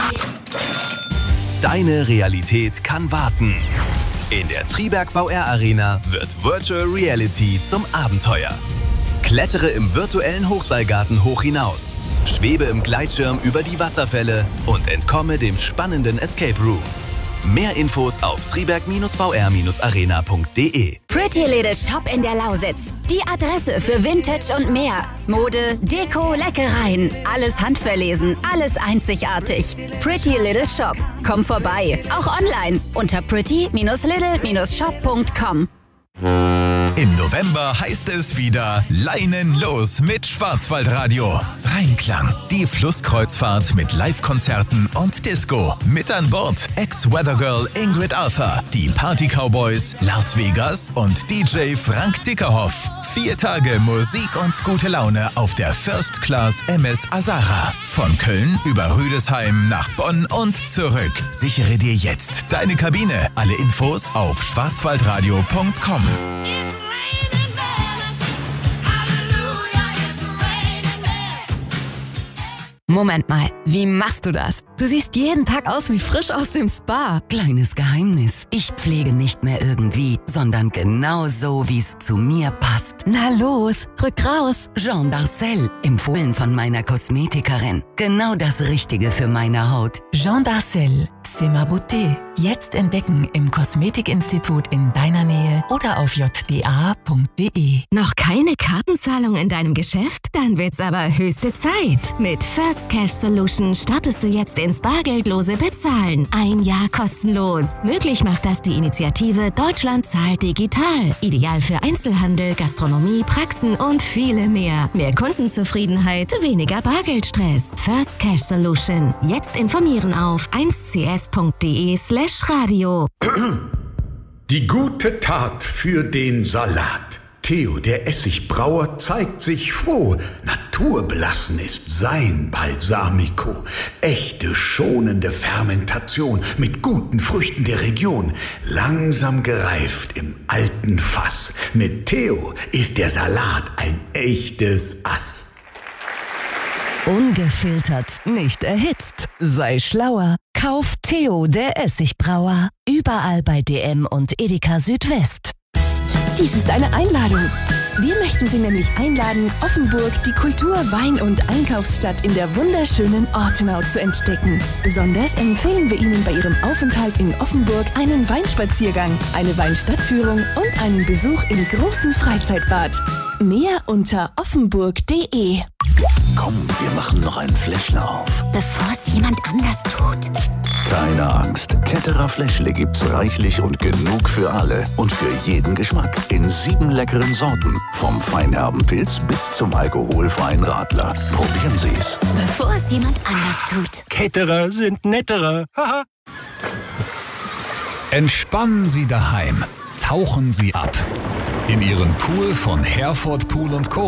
Deine Realität kann warten. In der Triberg VR Arena wird Virtual Reality zum Abenteuer. Klettere im virtuellen Hochseilgarten hoch hinaus, schwebe im Gleitschirm über die Wasserfälle und entkomme dem spannenden Escape Room. Mehr Infos auf triberg-vr-arena.de. Pretty Little Shop in der Lausitz. Die Adresse für Vintage und mehr. Mode, Deko, Leckereien. Alles handverlesen, alles einzigartig. Pretty Little Shop. Komm vorbei. Auch online unter pretty-little-shop.com. Im November heißt es wieder Leinen los mit Schwarzwaldradio. Rheinklang, die Flusskreuzfahrt mit Live-Konzerten und Disco. Mit an Bord Ex-Weathergirl Ingrid Arthur, die Party-Cowboys Las Vegas und DJ Frank Dickerhoff. 4 Tage Musik und gute Laune auf der First Class MS Azara. Von Köln über Rüdesheim nach Bonn und zurück. Sichere dir jetzt deine Kabine. Alle Infos auf schwarzwaldradio.com. Moment mal, wie machst du das? Du siehst jeden Tag aus wie frisch aus dem Spa. Kleines Geheimnis. Ich pflege nicht mehr irgendwie, sondern genau so, wie es zu mir passt. Na los, rück raus. Jean Darcel, empfohlen von meiner Kosmetikerin. Genau das Richtige für meine Haut. Jean Darcel, c'est ma beauté. Jetzt entdecken im Kosmetikinstitut in deiner Nähe oder auf jda.de. Noch keine Kartenzahlung in deinem Geschäft? Dann wird's aber höchste Zeit. Mit First Cash Solution startest du jetzt ins bargeldlose Bezahlen. 1 Jahr kostenlos. Möglich macht das die Initiative Deutschland zahlt digital. Ideal für Einzelhandel, Gastronomie, Praxen und viele mehr. Mehr Kundenzufriedenheit, weniger Bargeldstress. First Cash Solution. Jetzt informieren auf 1cs.de/radio. Die gute Tat für den Salat. Theo, der Essigbrauer, zeigt sich froh. Naturbelassen ist sein Balsamico. Echte, schonende Fermentation mit guten Früchten der Region. Langsam gereift im alten Fass. Mit Theo ist der Salat ein echtes Ass. Ungefiltert, nicht erhitzt. Sei schlauer. Kauf Theo, der Essigbrauer. Überall bei DM und Edeka Südwest. Dies ist eine Einladung. Wir möchten Sie nämlich einladen, Offenburg, die Kultur-, Wein- und Einkaufsstadt in der wunderschönen Ortenau zu entdecken. Besonders empfehlen wir Ihnen bei Ihrem Aufenthalt in Offenburg einen Weinspaziergang, eine Weinstadtführung und einen Besuch im großen Freizeitbad. Mehr unter offenburg.de. Komm, wir machen noch ein Fläschle auf. Bevor es jemand anders tut. Keine Angst. Ketterer Fläschle gibt's reichlich und genug für alle. Und für jeden Geschmack. In 7 leckeren Sorten. Vom feinherben Pilz bis zum alkoholfreien Radler. Probieren Sie's. Bevor es jemand anders tut. Ketterer sind netterer. Haha. Entspannen Sie daheim. Tauchen Sie ab. In Ihren Pool von Herford Pool & Co.